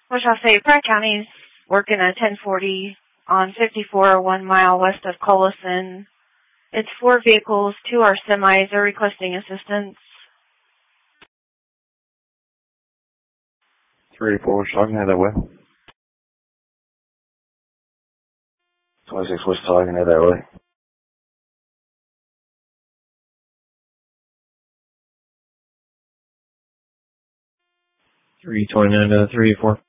Wichita State, Pratt County's working a 1040 on 54, 1 mile west of Collison. It's 4 vehicles, 2 are semis. They're requesting assistance. 384 Wichita, can head that way. 26 Wichita, can head that way. 329 to 384.